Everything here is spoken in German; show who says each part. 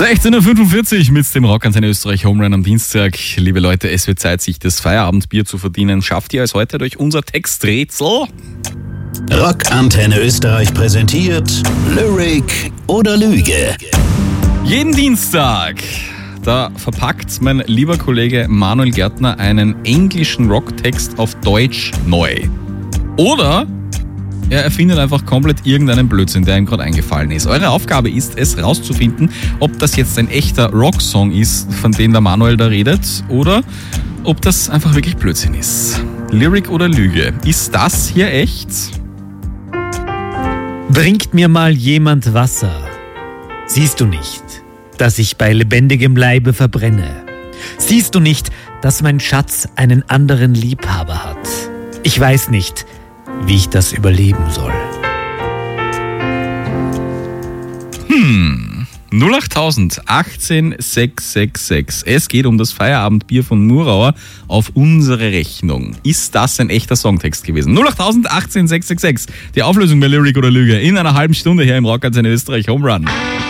Speaker 1: 16.45 Uhr mit dem Rockantenne Österreich Home Run am Dienstag. Liebe Leute, es wird Zeit, sich das Feierabendbier zu verdienen. Schafft ihr es heute durch unser Texträtsel?
Speaker 2: Rockantenne Österreich präsentiert Lyric oder Lüge.
Speaker 1: Jeden Dienstag, da verpackt mein lieber Kollege Manuel Gärtner einen englischen Rocktext auf Deutsch neu. Oder er erfindet einfach komplett irgendeinen Blödsinn, der ihm gerade eingefallen ist. Eure Aufgabe ist es, rauszufinden, ob das jetzt ein echter Rocksong ist, von dem der Manuel da redet, oder ob das einfach wirklich Blödsinn ist. Lyric oder Lüge? Ist das hier echt?
Speaker 3: Bringt mir mal jemand Wasser. Siehst du nicht, dass ich bei lebendigem Leibe verbrenne? Siehst du nicht, dass mein Schatz einen anderen Liebhaber hat? Ich weiß nicht, wie ich das überleben soll.
Speaker 1: 08000 18 666. Es geht um das Feierabendbier von Murauer auf unsere Rechnung. Ist das ein echter Songtext gewesen? 08000 18 666. Die Auflösung bei Lyric oder Lüge in einer halben Stunde hier im Rockantenne Österreich Home Run.